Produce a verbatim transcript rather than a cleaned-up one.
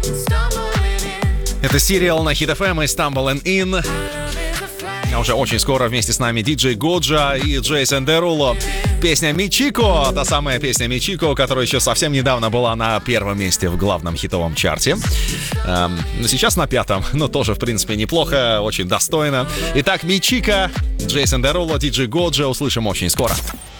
Это Serial на Hit эф эм и Stumbling In. А уже очень скоро вместе с нами диджей Годжа и Джейсон Деруло. Песня «Мичико», та самая песня «Мичико», которая еще совсем недавно была на первом месте в главном хитовом чарте. Эм, сейчас на пятом, но тоже, в принципе, неплохо, очень достойно. Итак, «Мичико», Джейсон Деруло, диджей Годжа. Услышим очень скоро.